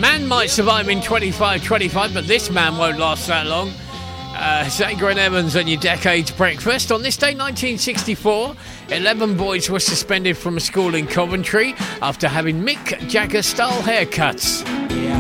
Man might survive in 25, but this man won't last that long. Zager and Evans on your Decades Breakfast. On this day, 1964, 11 boys were suspended from a school in Coventry after having Mick Jagger-style haircuts. Yeah.